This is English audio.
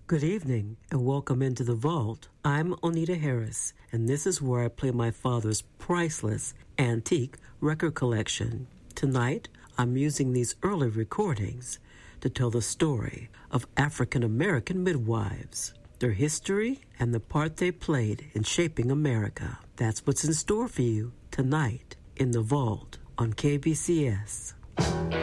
Good evening and welcome into the vault. I'm Onita Harris, and this is where I play my father's priceless antique record collection. Tonight, I'm using these early recordings to tell the story of African American midwives, their history, and the part they played in shaping America. That's what's in store for you tonight in the vault on KBCS.